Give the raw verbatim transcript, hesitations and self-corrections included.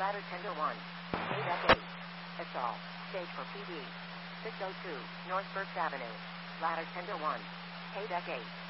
Ladder ten to one. Quebec eight. Assault. Stage for P D. six oh two, North First Avenue. Ladder ten to one. Quebec eight.